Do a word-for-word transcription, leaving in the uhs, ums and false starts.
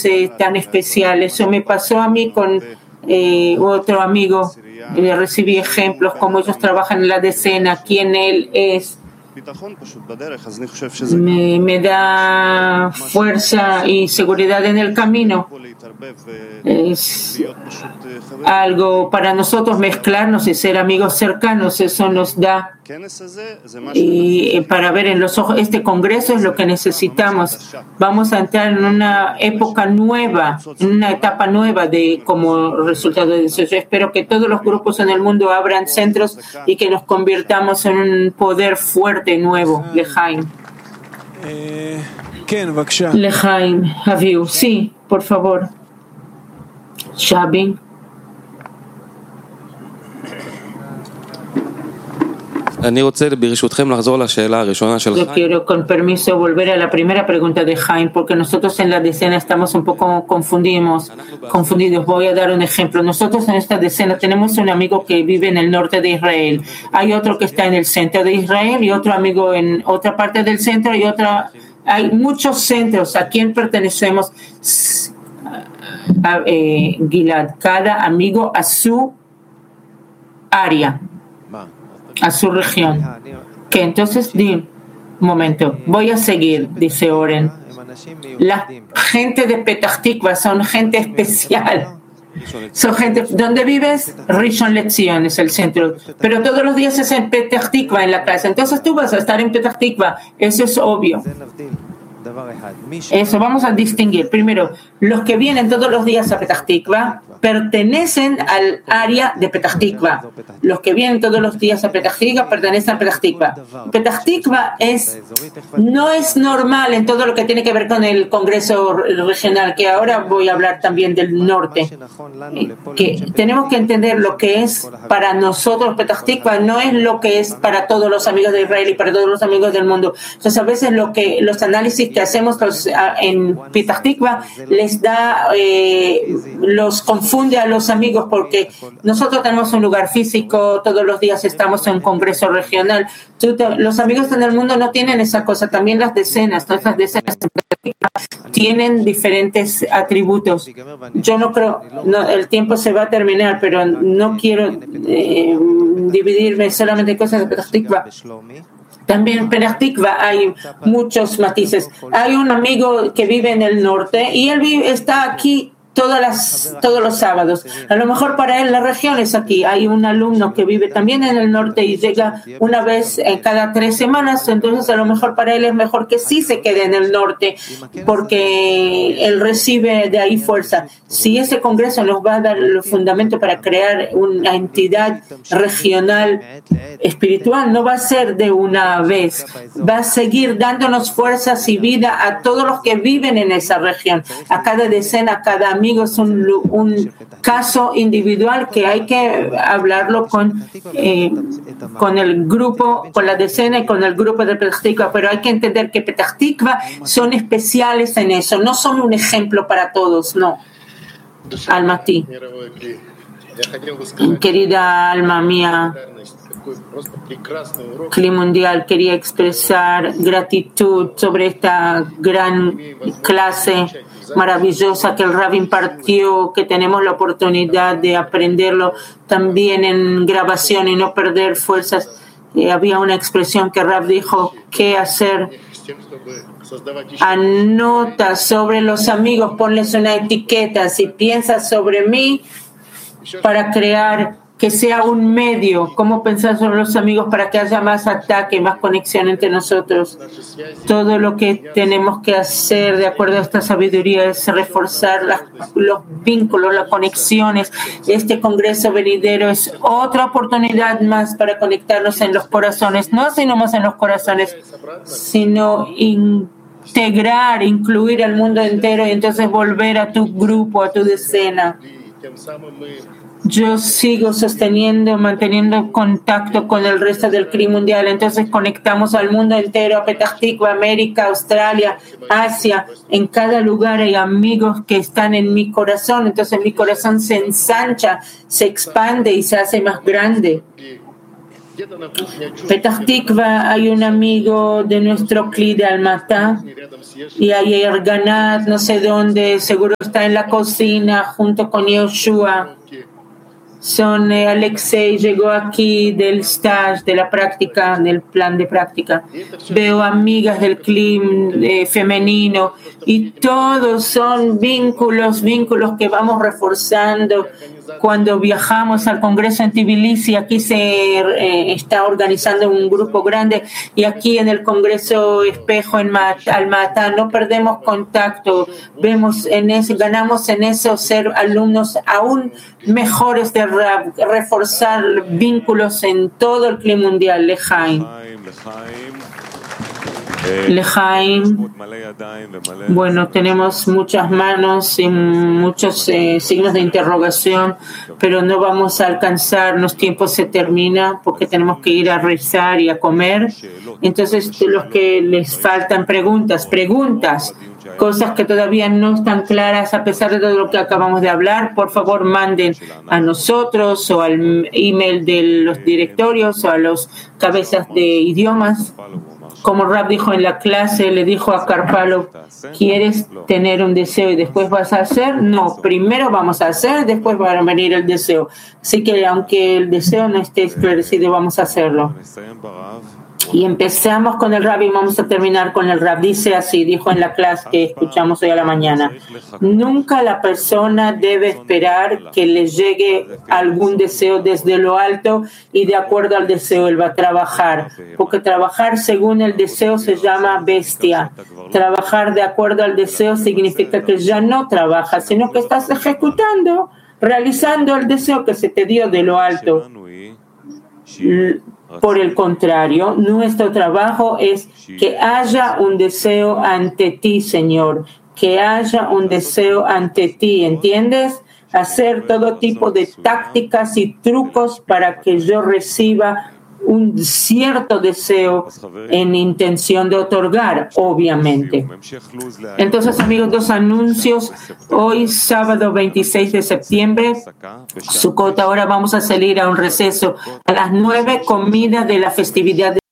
eh, tan especial. Eso me pasó a mí con eh, otro amigo. Eh, recibí ejemplos, cómo ellos trabajan en la decena, quién él es. Me, me da fuerza y seguridad en el camino. Es algo para nosotros mezclarnos y ser amigos cercanos, eso nos da. Y para ver en los ojos, este congreso es lo que necesitamos. Vamos a entrar en una época nueva, en una etapa nueva de como resultado de eso. Yo espero que todos los grupos en el mundo abran centros y que nos convirtamos en un poder fuerte nuevo. Lejaim. Lejaim, Aviu. Sí, por favor. Shabi. Yo quiero, con permiso, volver a la primera pregunta de Jaime, porque nosotros en la decena estamos un poco confundidos. confundidos. Voy a dar un ejemplo. Nosotros en esta decena tenemos un amigo que vive en el norte de Israel. Hay otro que está en el centro de Israel y otro amigo en otra parte del centro y otra. Hay muchos centros. ¿A quién pertenecemos? A, eh, Gilad, cada amigo a su área, a su región. Que entonces, di, un momento, voy a seguir, dice Oren. La gente de Petah Tikva son gente especial. Son gente, ¿dónde vives? Rishon LeZion es el centro, pero todos los días es en Petah Tikva en la casa. Entonces tú vas a estar en Petah Tikva, eso es obvio. Eso vamos a distinguir. Primero, los que vienen todos los días a Petah Tikva pertenecen al área de Petah Tikva. Los que vienen todos los días a Petah Tikva pertenecen a Petah Tikva. Petah Tikva es, no es normal en todo lo que tiene que ver con el Congreso Regional, que ahora voy a hablar también del norte. Que tenemos que entender lo que es para nosotros Petah Tikva, no es lo que es para todos los amigos de Israel y para todos los amigos del mundo. Entonces, a veces lo que los análisis que hacemos los, en Petah Tikva les da, eh, los confunde a los amigos porque nosotros tenemos un lugar físico, todos los días estamos en un congreso regional. Los amigos en el mundo no tienen esa cosa, también las decenas, todas las decenas tienen diferentes atributos. Yo no creo, no, el tiempo se va a terminar, pero no quiero eh, dividirme solamente en cosas de Petah Tikva. También en Petah Tikva hay muchos matices. Hay un amigo que vive en el norte y él vive, está aquí todas las, todos los sábados. A lo mejor para él la región es aquí. Hay un alumno que vive también en el norte y llega una vez en cada tres semanas, entonces a lo mejor para él es mejor que sí se quede en el norte porque él recibe de ahí fuerza. Si ese congreso nos va a dar el fundamento para crear una entidad regional espiritual, no va a ser de una vez, va a seguir dándonos fuerzas y vida a todos los que viven en esa región, a cada decena, a cada amigo. Es un, un caso individual que hay que hablarlo con, eh, con el grupo, con la decena y con el grupo de Petah Tikva, pero hay que entender que Petah Tikva son especiales en eso, no son un ejemplo para todos, no. Alma ti, querida alma mía, Clima Mundial, quería expresar gratitud sobre esta gran clase maravillosa que el Rav impartió, que tenemos la oportunidad de aprenderlo también en grabación y no perder fuerzas. Eh, había una expresión que Rav dijo, ¿qué hacer? Anota sobre los amigos, ponles una etiqueta. Si piensas sobre mí, para crear que sea un medio, cómo pensar sobre los amigos para que haya más ataque, más conexión entre nosotros. Todo lo que tenemos que hacer de acuerdo a esta sabiduría es reforzar las, los vínculos, las conexiones. Este congreso venidero es otra oportunidad más para conectarnos en los corazones, no sino más en los corazones, sino integrar, incluir al mundo entero y entonces volver a tu grupo, a tu decena. Yo sigo sosteniendo, manteniendo contacto con el resto del Clima Mundial. Entonces conectamos al mundo entero, a Petah Tikva, América, Australia, Asia. En cada lugar hay amigos que están en mi corazón. Entonces mi corazón se ensancha, se expande y se hace más grande. Petah Tikva, hay un amigo de nuestro cli de Almatá, y hay Erganat, no sé dónde, seguro está en la cocina junto con Yoshua. Son eh, Alexei llegó aquí del stage, de la práctica, del plan de práctica. Veo amigas del clima eh, femenino y todos son vínculos, vínculos que vamos reforzando. Cuando viajamos al Congreso en Tbilisi, aquí se eh, está organizando un grupo grande, y aquí en el Congreso Espejo en Almatá no perdemos contacto. Vemos en eso, ganamos en eso ser alumnos aún mejores de Rab, reforzar vínculos en todo el clima mundial. Lejaim. Lejaim. Bueno, tenemos muchas manos y muchos eh, signos de interrogación, pero no vamos a alcanzar, los tiempos se terminan porque tenemos que ir a rezar y a comer. Entonces, los que les faltan preguntas, preguntas, cosas que todavía no están claras a pesar de todo lo que acabamos de hablar, por favor manden a nosotros o al email de los directorios o a los cabezas de idiomas. Como Rab dijo en la clase, le dijo a Karpalov, ¿quieres tener un deseo y después vas a hacer? No, primero vamos a hacer, después va a venir el deseo. Así que aunque el deseo no esté esclarecido, vamos a hacerlo. Y empezamos con el Rab y vamos a terminar con el Rab. Dice así, dijo en la clase que escuchamos hoy a la mañana: nunca la persona debe esperar que le llegue algún deseo desde lo alto y de acuerdo al deseo él va a trabajar, porque trabajar según el deseo se llama bestia. Trabajar de acuerdo al deseo significa que ya no trabajas, sino que estás ejecutando, realizando el deseo que se te dio de lo alto. Por el contrario, nuestro trabajo es que haya un deseo ante ti, Señor, que haya un deseo ante ti, ¿entiendes? Hacer todo tipo de tácticas y trucos para que yo reciba un cierto deseo en intención de otorgar, obviamente. Entonces, amigos, dos anuncios. Hoy, sábado veintiséis de septiembre, Sukkot, ahora vamos a salir a un receso. A las nueve, comida de la festividad de